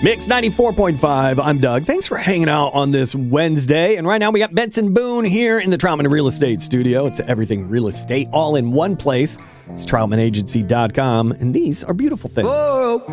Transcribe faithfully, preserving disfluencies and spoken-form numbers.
Mix ninety-four point five. I'm Doug. Thanks for hanging out on this Wednesday. And right now we got Benson Boone here in the Troutman Real Estate Studio. It's everything real estate all in one place. It's troutman agency dot com. And these are beautiful things. Whoa.